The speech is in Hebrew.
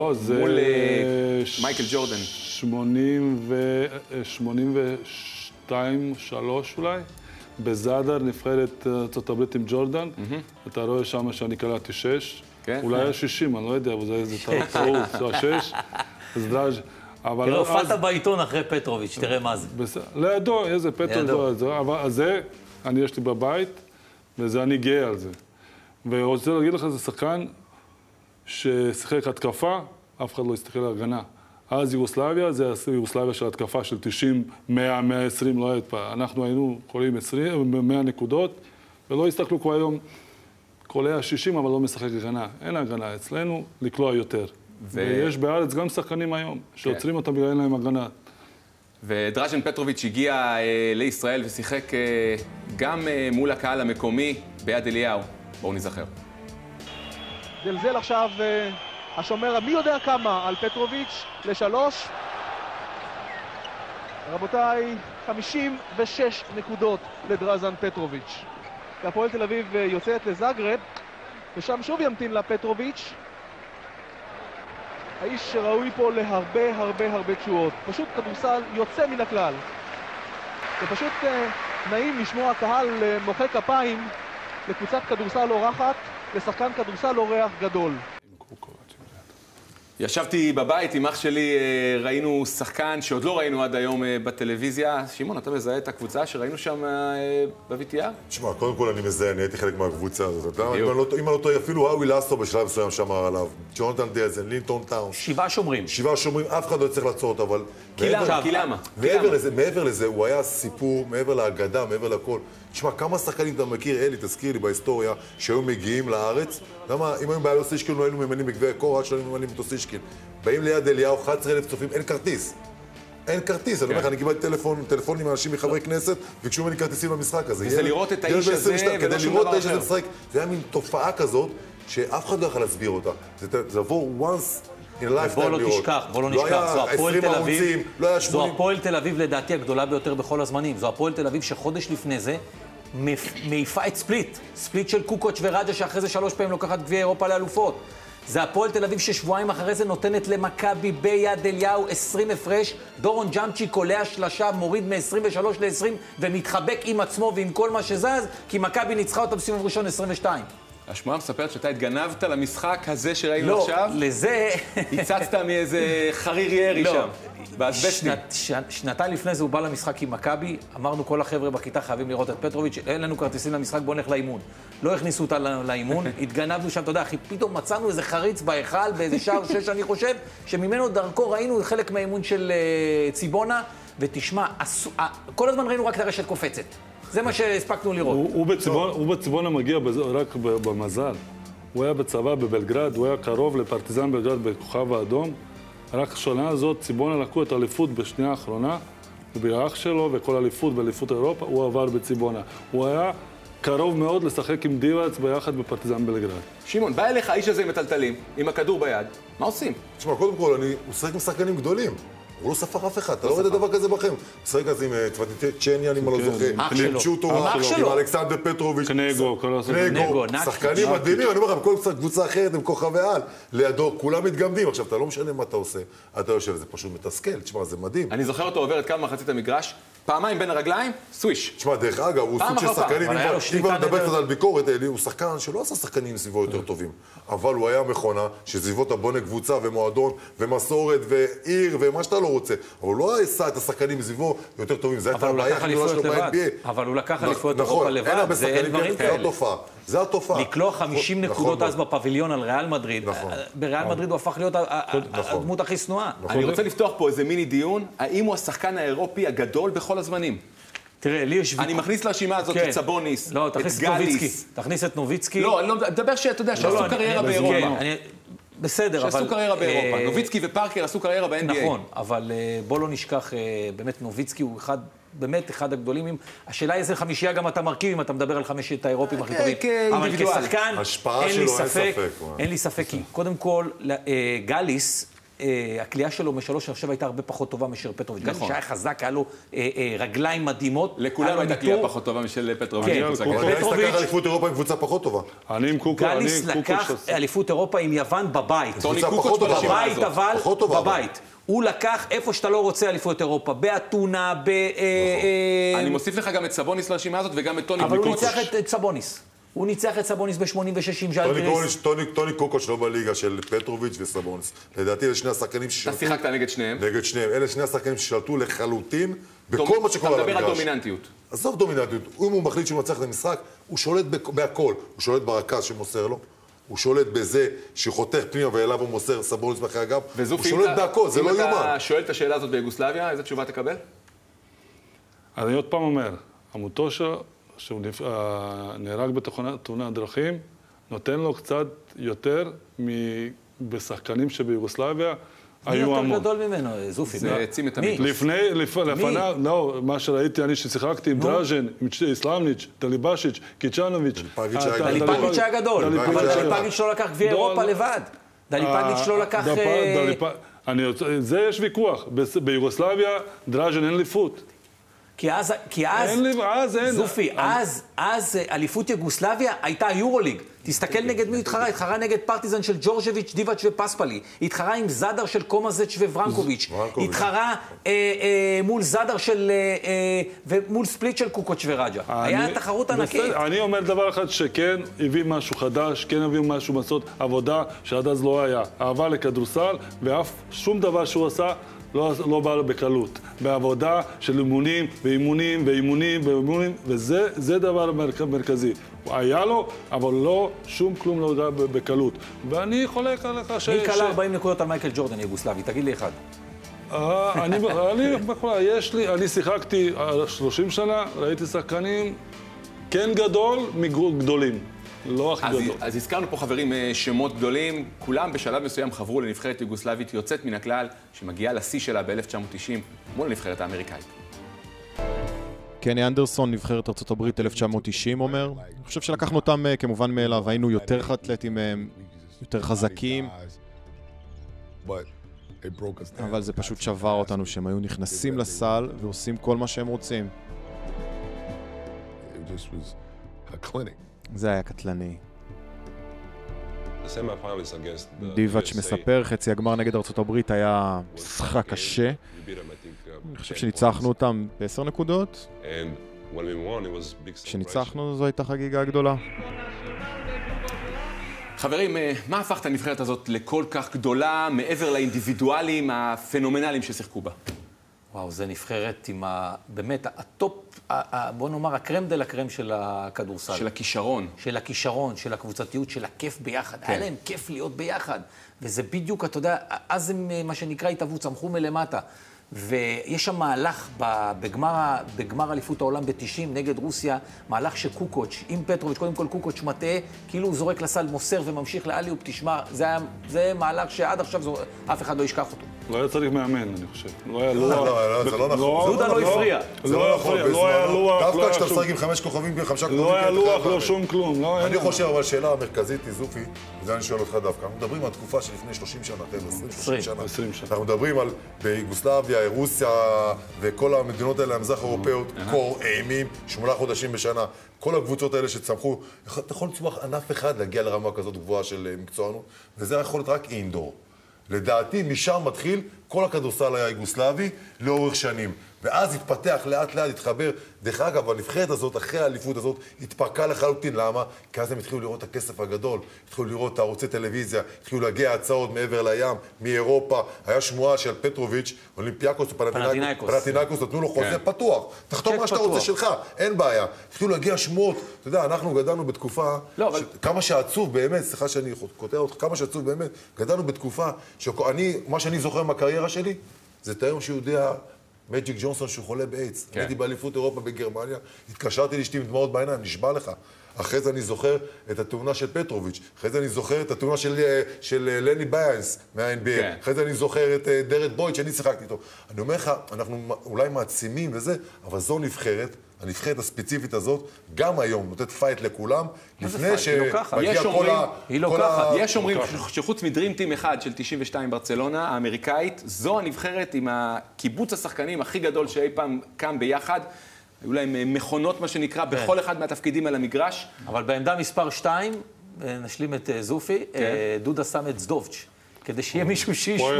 מול מייקל ג'ורדן. 82, 3 אולי. בזאדר, נבחרת ארצות הברית עם ג'ורדן. אתה רואה שם שאני קלעתי 6. אולי היה 60, אני לא יודע, אבל זה טעות, זה 6. אז דראז' תראה, הופעת בעיתון אחרי פטרוביץ', תראה מה זה. לידו, איזה פטרוביץ', אבל זה, יש לי בבית, וזה אני גאה על זה. ורוצה להגיד לך, זה שחקן ששיחק התקפה, אף אחד לא הסתכל על הגנה. אז יוגוסלביה, זה יוגוסלביה של התקפה של 90, 100, 120, לא יודעת פעם. אנחנו היינו קוראים 100 נקודות, ולא הסתכלו כבר היום, קולע 60, אבל לא משחק הגנה. אין הגנה אצלנו, לקלוע יותר. ויש בארץ גם שחקנים היום, שעוצרים אותם בגלל אין להם הגנה. ודראז'ן פטרוביץ' הגיע לישראל ושיחק גם מול הקהל המקומי ביד אליהו. בואו נזכר. זלזל עכשיו השומר מי יודע כמה על פטרוביץ' ל3. רבותיי, 56 נקודות לדראז'ן פטרוביץ'. והפועל תל אביב יוצאת לזאגרב, ושם שוב ימתין לפטרוביץ'. האיש שראוי פה להרבה הרבה הרבה תשואות. פשוט כדורסל יוצא מן הכלל. זה פשוט נעים לשמוע קהל מוחא כפיים לקבוצת כדורסל אורחת, לשחקן כדורסל אורח גדול. ישבתי בבית עם אח שלי, ראינו שחקן שעוד לא ראינו עד היום בטלוויזיה. שמעון, אתה מזהה את הקבוצה שראינו שם ב-VTR? תשמע, קודם כל אני מזהה, אני הייתי חלק מהקבוצה הזאת. אם אני לא טועה, אפילו האווי לסטו בשלב מסוים שמר עליו. ג'ונתן דיאזן, לינטון טאון. 7 שומרים. 7 שומרים, אף אחד לא צריך לעצור אותו, אבל... כי למה? מעבר לזה, הוא היה סיפור, מעבר להגדה, מעבר לכל. תשמע, כמה שחקנים אתה מכיר, אלי, תזכיר לי בהיסטוריה, שהיו מגיעים לארץ. למה, אם היום בעיה אוסישקין, לא היינו ממנים בגבי קורה, שלא היינו ממנים את אוסישקין. באים ליד אליהו, 11,000 צופים, אין כרטיס. אין כרטיס, אני אומר לך, אני קיבלתי טלפונים מאנשים מחברי כנסת, וביקשו ממני כרטיסים למשחק הזה. וזה לראות את האיש הזה, כדי לראות את האיש הזה משחק. זה היה מין תופעה כזאת, שאף אחד לא יכול להסביר אותה. זה עבור once in a lifetime בוא לא תשכח, זו הפועל תל אביב, זו הפועל תל אביב לדעתי הגדולה ביותר בכל הזמנים. זו הפועל תל אביב שחודש לפני זה מעיפה את ספליט של קוקוץ' ורג'ה שאחרי זה 3 פעמים לוקחת גביע אירופה לאלופות. זה הפועל תל אביב ששבועיים אחרי זה נותנת למכבי ביד אליהו 20 הפרש, דורון ג'אמצ'י קולע שלשה, מוריד מ-23 ל-20 ומתחבק עם עצמו ועם כל מה שזז, כי מכבי ניצחה אותה בסיבוב ראשון 22. השמועה מספרת שאתה התגנבת למשחק הזה שראינו עכשיו? לא, לזה... הצצת מאיזה חריר ירי שם. שנתיים לפני זה הוא בא למשחק עם מכבי, אמרנו כל החבר'ה בכיתה חייבים לראות את פטרוביץ', אין לנו כרטיסים למשחק, בוא נלך לאימון. לא הכניסו אותה לאימון, התגנבנו שם, אתה יודע, פתאום מצאנו איזה חריץ בהיכל, באיזה שער 6 אני חושב, שממנו דרכו ראינו חלק מהאימון של ציבונה, ותשמע, כל הזמן ראינו רק את הרשת קופצת. זה מה שהספקנו לראות. הוא בציבונה מגיע רק במזל. הוא היה בצבא בבלגרד, הוא היה קרוב לפרטיזן בלגרד בכוכב האדום. רק השנה הזאת ציבונה לקחו את האליפות בשנייה האחרונה, ובאח שלו וכל אליפות באליפות אירופה, הוא עבר בציבונה. הוא היה קרוב מאוד לשחק עם דיבאץ ביחד בפרטיזן בלגרד. שמעון, בא אליך האיש הזה עם מטלטלים, עם הכדור ביד, מה עושים? תשמע, קודם כל, הוא שחק עם שחקנים גדולים. הוא לא ספר אף אחד, אתה לא רואה את הדבר כזה בכם. הוא שחק אז עם צ'ניאן, אם אני לא זוכר. אח שלו. עם צ'וטורה, עם אלכסנדר פטרוביץ'. קנגו, כל קנגו, שחקנים מדהימים, אני אומר לך, בכל קבוצה אחרת עם כוכבי על, לידו, כולם מתגמדים. עכשיו, אתה לא משנה מה אתה עושה, אתה יושב, זה פשוט מתסכל, תשמע, זה מדהים. אני זוכר אותו עובר את כמה מחצית המגרש, פעמיים בין הרגליים, סוויש. תשמע, דרך אגב, הוא סוג של שחקנים, אם כבר נדבר קצת על ביקורת, אלי, הוא שחקן שלא עשה שחקנים סביבו יותר טובים, אבל הוא היה מכונה שסביבות הבונה קבוצה ומועדון ומסורת ועיר ומה שאתה לא רוצה, אבל לא עשה את השחקנים סביבו יותר טובים, זה הייתה הבעיה הכי גדולה שלו ב-NBA. אבל הוא לקח אליפויות אירופה לבד, זה אין דברים כאלה. זה התופעה. לקלוע 50 נקודות אז בפביליון על ריאל מדריד. בריאל מדריד הוא הפך להיות הדמות הכי שנואה. אני רוצה לפתוח פה איזה מיני דיון, האם הוא השחקן האירופי הגדול בכל הזמנים? תראה, לי יש... אני מכניס לרשימה הזאת את סבוניס, לא, תכניס את נוביצקי. תכניס את נוביצקי. לא, אני לא מדבר שאתה יודע, שעשו קריירה באירופה. בסדר, אבל... שעשו קריירה באירופה. נוביצקי ופארקר עשו קריירה ב-NBA. נכון, אבל בוא לא נשכח, באמת נוביצקי הוא באמת אחד הגדולים. השאלה איזה חמישייה גם אתה מרכיב, אם אתה מדבר על 5 האירופים הכי טובים. אבל כשחקן, אין לי ספק, כי קודם כל, גליס הקליעה שלו משלוש עכשיו הייתה הרבה פחות טובה משל פטרוביץ'. גם שהיה חזק, היה לו רגליים מדהימות. לכולם הייתה קליעה פחות טובה משל פטרוביץ'. גליס לקח אליפות אירופה עם קבוצה פחות טובה. גליס לקח אליפות אירופה עם יוון בבית. טוני קוקוץ' בבית, אבל בבית. הוא לקח איפה שאתה לא רוצה אליפות אירופה, באתונה, אני מוסיף לך גם את סבוניס לרשימה הזאת וגם את טוני קוקוץ'. אבל הוא ניצח את סבוניס. הוא ניצח את סבוניס ב-86 עם ז'אלגיריס. טוני קוקוץ' לא בליגה של פטרוביץ' וסבוניס. לדעתי אלה שני השחקנים ששלטו... אתה שיחקת נגד שניהם? נגד שניהם. אלה שני השחקנים ששלטו לחלוטין בכל מה שקורה על המגרש. אתה מדבר על דומיננטיות. עזוב דומיננטיות. אם הוא מחליט שהוא מנצח את המשחק, הוא שולט בהכל. הוא שולט ברכז שמוסר לו. הוא שולט בזה שחותך פנימה ואליו הוא מוסר סבוניס מאחורי הגב. הוא שולט בהכל, זה לא יומן. אם אתה שואל את השאלה הזאת ביוגוסלביה, איזה תשובה תקבל? אני עוד פעם אומר, המוטושה, שהוא נהרג בתאונת דרכים, נותן לו קצת יותר בשחקנים שביוגוסלביה היו המון. מי יותר גדול ממנו, זופי? זה העצים את המיתוס. לפניו, לא, מה שראיתי, אני ששיחקתי עם דראז'ן, עם סלמניץ', דליבשיץ', קיצ'נוביץ'. דליפגיץ' היה גדול, אבל דליפגיץ' לא לקח גביע אירופה לבד. דליפגיץ' לא לקח... זה יש ויכוח. ביוגוסלביה, דראז'ן אין אליפות. כי אז, זופי, אז אליפות יוגוסלביה הייתה יורוליג. תסתכל נגד מי התחרה, התחרה נגד פרטיזן של ג'ורג'ביץ', דיבאץ' ופספלי. התחרה עם זאדר של קומזץ' וברנקוביץ'. התחרה מול זאדר של... ומול ספליט של קוקוץ' ורג'ה. היה תחרות ענקית. אני אומר דבר אחד שכן הביא משהו חדש, כן הביא משהו לעשות עבודה שעד אז לא היה. אהבה לכדורסל, ואף שום דבר שהוא עשה לא בא לו בקלות. בעבודה של אימונים ואימונים ואימונים ואימונים, וזה דבר מרכזי. היה לו, אבל לא, שום כלום לא יודע בקלות. ואני חולק עליך מי קלה 40 נקודות על מייקל ג'ורדן יוגוסלבי? תגיד לי אחד. אני שיחקתי 30 שנה, ראיתי שחקנים כן גדול מגדולים. לא הכי גדול. אז הזכרנו פה חברים שמות גדולים, כולם בשלב מסוים חברו לנבחרת יוגוסלבית יוצאת מן הכלל, שמגיעה לשיא שלה ב-1990 מול הנבחרת האמריקאית. קני אנדרסון, נבחרת ארצות הברית 1990, אומר. אני חושב שלקחנו אותם כמובן מאליו, היינו יותר אתלטים מהם, יותר חזקים. אבל זה פשוט שבר אותנו שהם היו נכנסים לסל ועושים כל מה שהם רוצים. זה היה קטלני. דיבאץ' מספר, חצי הגמר נגד ארצות הברית היה משחק קשה. אני חושב שניצחנו אותם ב10 נקודות. כשניצחנו זו הייתה חגיגה גדולה. חברים, מה הפך את הנבחרת הזאת לכל כך גדולה מעבר לאינדיבידואלים הפנומנליים ששיחקו בה? וואו, זה נבחרת עם באמת הטופ, בוא נאמר, הקרם דה לקרם של הכדורסל. של הכישרון. של הכישרון, של הקבוצתיות, של הכיף ביחד. היה להם כיף להיות ביחד. וזה בדיוק, אתה יודע, אז הם, מה שנקרא, התאבו, צמחו מלמטה. ויש שם מהלך בגמר אליפות העולם ב-90 נגד רוסיה, מהלך שקוקוץ' עם פטרוביץ', קודם כל קוקוץ' מטעה, כאילו הוא זורק לסל, מוסר וממשיך לאליופ, תשמע, זה מהלך שעד עכשיו אף אחד לא ישכח אותו. לא היה צריך מאמן, אני חושב. לא, זה לא נכון. זודה לא הפריע. זה לא נכון, לא היה לוח. דווקא כשאתה משחק עם 5 כוכבים ב5 כוכבים. לא היה לוח, לא שום כלום. אני חושב, אבל השאלה המרכזית היא זופי, וזה אני שואל אותך דווקא. אנחנו מדברים על תקופה שלפני 30 שנה, 20 שנה. אנחנו מדברים על ביוגוסלביה, רוסיה וכל המדינות האלה, המזרח האירופאיות, קור, אימים, 8 חודשים בשנה. כל הקבוצות האלה שצמחו, אתה יכול לצמח ענף אחד להגיע לרמה כזאת גבוהה של מקצוענות, וזה יכול להיות רק אינדור. לדעתי, משם מתחיל כל הכדורסל היוגוסלבי לאורך שנים. ואז התפתח לאט לאט, התחבר. דרך אגב, הנבחרת הזאת, אחרי האליפות הזאת, התפרקה לחלוטין. למה? כי אז הם התחילו לראות את הכסף הגדול, התחילו לראות את ערוצי טלוויזיה, התחילו להגיע הצעות מעבר לים, מאירופה. היה שמועה של פטרוביץ', אולימפיאקוס ופנתינאיקוס, נתנו לו חוזה פתוח. תחתום מה שאתה רוצה שלך, אין בעיה. התחילו להגיע שמועות. אתה יודע, אנחנו גדלנו בתקופה, כמה שעצוב באמת, סליחה שאני קוטע אותך, כמה שעצוב באמת, גדלנו בתקופה מה שאני זוכר מהקריירה שלי, זה את היום שהוא יודע מג'יק ג'ונסון שהוא חולה באיידס. הייתי באליפות אירופה בגרמניה, התקשרתי לאשתי עם דמעות בעיניים, נשבע לך. אחרי זה אני זוכר את התאונה של פטרוביץ', אחרי זה אני זוכר את התאונה של לני ביינס מה-NBA, אחרי זה אני זוכר את דרד בויד שאני שיחקתי איתו. אני אומר לך, אנחנו אולי מעצימים וזה, אבל זו נבחרת, הנבחרת הספציפית הזאת, גם היום נותנת פייט לכולם, לפני שמגיע כל ה... יש אומרים שחוץ מדרים טים אחד של 92 ברצלונה, האמריקאית, זו הנבחרת עם הקיבוץ השחקנים הכי גדול שאי פעם קם ביחד. היו להם מכונות, מה שנקרא, בכל אחד מהתפקידים על המגרש. אבל בעמדה מספר 2, נשלים את זופי, דודה שם את זדובץ', כדי שיהיה מישהו שישמור